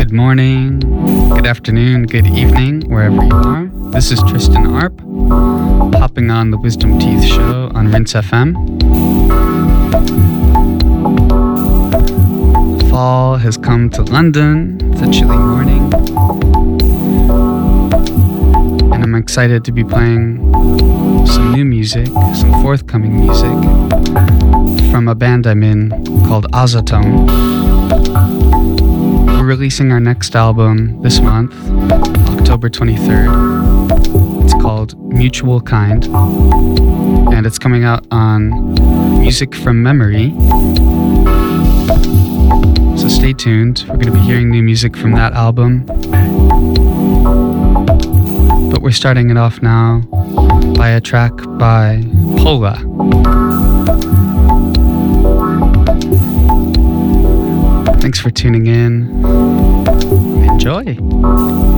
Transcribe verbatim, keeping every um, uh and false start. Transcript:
Good morning, good afternoon, good evening, wherever you are. This is Tristan Arp, hopping on the Wisdom Teeth show on Rinse F M. Fall has come to London. It's a chilly morning. And I'm excited to be playing some new music, some forthcoming music from a band I'm in called Azotone. We're releasing our next album this month, October twenty-third. It's called Mutual Kind, and it's coming out on Music from Memory. So stay tuned. We're going to be hearing new music from that album. But we're starting it off now by a track by Pola. Thanks for tuning in. Enjoy.